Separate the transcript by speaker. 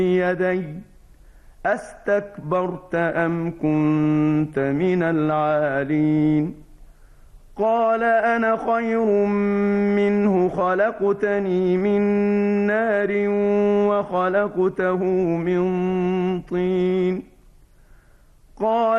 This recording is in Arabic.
Speaker 1: يدي أستكبرت أم كنت من العالين قال أنا خير منه خلقتني من نار وخلقته من طين قال